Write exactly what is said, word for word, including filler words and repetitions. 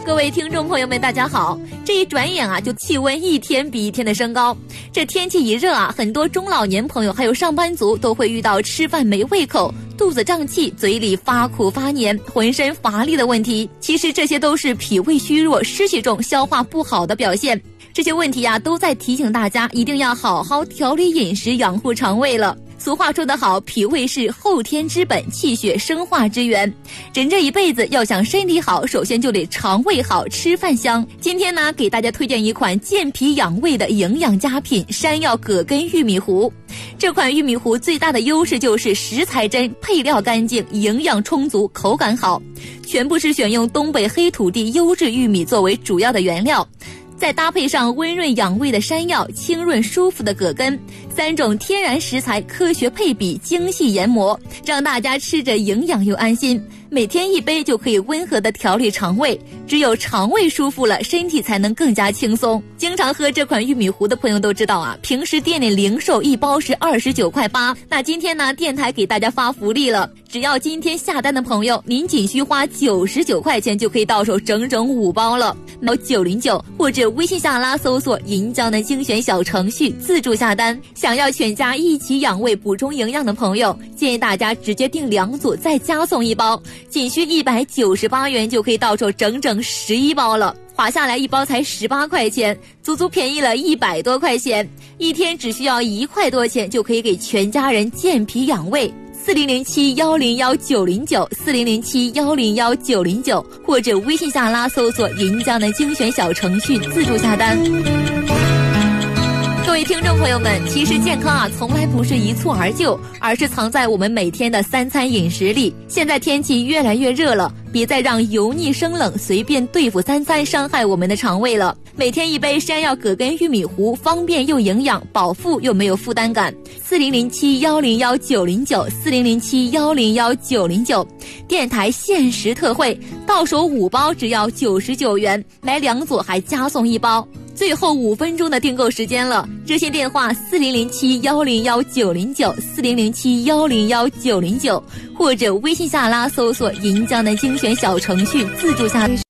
各位听众朋友们大家好，这一转眼啊就气温一天比一天的升高，这天气一热啊，很多中老年朋友还有上班族都会遇到吃饭没胃口、肚子胀气、嘴里发苦发黏、浑身乏力的问题。其实这些都是脾胃虚弱、湿气重、消化不好的表现。这些问题啊都在提醒大家一定要好好调理饮食，养护肠胃了。俗话说得好，脾胃是后天之本，气血生化之源。人这一辈子要想身体好，首先就得肠胃好，吃饭香。今天呢，给大家推荐一款健脾养胃的营养佳品——山药葛根玉米糊。这款玉米糊最大的优势就是食材真、配料干净、营养充足、口感好，全部是选用东北黑土地优质玉米作为主要的原料。再搭配上温润养胃的山药、清润舒服的葛根，三种天然食材科学配比、精细研磨，让大家吃着营养又安心。每天一杯就可以温和的调理肠胃，只有肠胃舒服了，身体才能更加轻松。经常喝这款玉米糊的朋友都知道啊，平时店里零售一包是二十九块八，那今天呢，电台给大家发福利了，只要今天下单的朋友，您仅需花九十九块钱就可以到手整整五包了。那九零九或者微信下拉搜索银江的精选小程序自助下单。想要全家一起养胃补充营养的朋友，建议大家直接订两组再加送一包，仅需一百九十八元就可以到手整整十一包了，划下来一包才十八块钱，足足便宜了一百多块钱，一天只需要一块多钱就可以给全家人健脾养胃。四零零七幺零幺九零九四零零七幺零幺九零九或者微信下拉搜索银江的精选小程序自助下单。各位听众朋友们，其实健康啊从来不是一蹴而就，而是藏在我们每天的三餐饮食里。现在天气越来越热了，别再让油腻生冷随便对付三餐伤害我们的肠胃了。每天一杯山药葛根玉米糊，方便又营养，饱腹又没有负担感。四零零七幺零幺九零九四零零七幺零幺九零九，电台限时特惠，到手五包只要九十九元，买两组还加送一包。最后五分钟的订购时间了，热线电话四零零七幺零幺九零九四零零七幺零幺九零九，或者微信下拉搜索银江的精选小程序自助下单。